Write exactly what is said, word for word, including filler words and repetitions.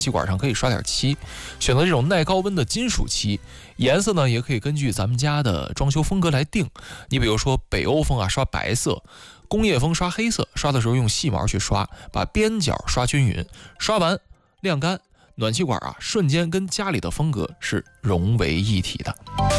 气管上可以刷点漆，选择这种耐高温的金属漆，颜色呢也可以根据咱们家的装修风格来定。你比如说北欧风啊，刷白色；工业风刷黑色。刷的时候用细毛去刷，把边角刷均匀，刷完晾干，暖气管啊瞬间跟家里的风格是融为一体的。